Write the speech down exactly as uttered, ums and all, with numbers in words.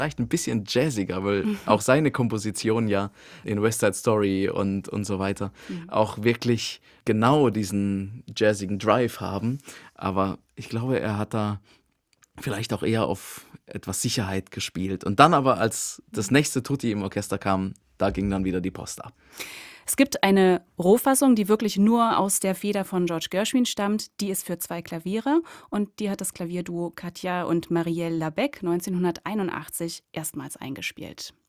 vielleicht ein bisschen jazziger, weil auch seine Kompositionen ja in West Side Story und, und so weiter Mhm. auch wirklich genau diesen jazzigen Drive haben. Aber ich glaube, er hat da vielleicht auch eher auf etwas Sicherheit gespielt. Und dann aber, als das nächste Tutti im Orchester kam, da ging dann wieder die Post ab. Es gibt eine Rohfassung, die wirklich nur aus der Feder von George Gershwin stammt. Die ist für zwei Klaviere und die hat das Klavierduo Katja und Marielle Labec neunzehnhunderteinundachtzig erstmals eingespielt.